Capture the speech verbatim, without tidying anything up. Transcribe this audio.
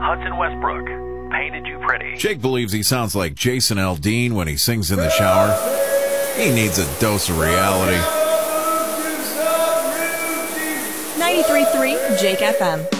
Hudson Westbrook, Painted You Pretty. Jake believes he sounds like Jason Aldean when he sings in the shower. He needs a dose of reality. ninety-three point three Jake F M.